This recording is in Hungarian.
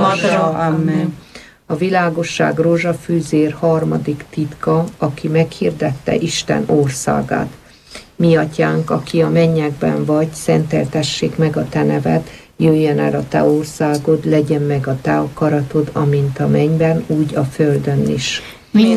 harmadra. Amen. A világosság rózsafűzér harmadik titka, aki meghirdette Isten országát. Mi atyánk, aki a mennyekben vagy, szenteltessék meg a te neved, jöjjön el a te országod, legyen meg a te akaratod, amint a mennyben, úgy a földön is.